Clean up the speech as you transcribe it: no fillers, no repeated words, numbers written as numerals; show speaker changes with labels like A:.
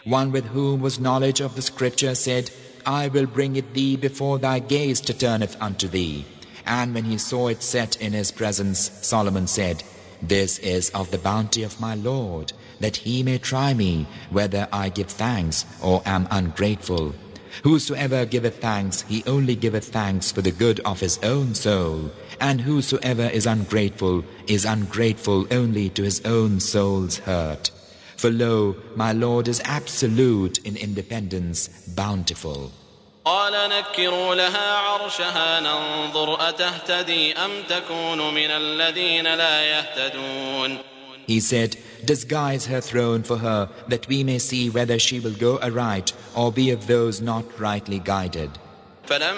A: One with whom was knowledge of the scripture said, I will bring it thee before thy gaze to turneth unto thee. And when he saw it set in his presence, Solomon said, This is of the bounty of my Lord, that he may try me, whether I give thanks or am ungrateful. Whosoever giveth thanks, he only giveth thanks for the good of his own soul. And whosoever is ungrateful only to his own soul's hurt. For lo, my Lord is absolute in independence, bountiful.
B: قال نكروا لها عرشها ننظر أتهتدي أم تكون من الذين لا يهتدون.
A: He said, disguise her throne for her, that we may see whether she will go aright or be of those not rightly guided.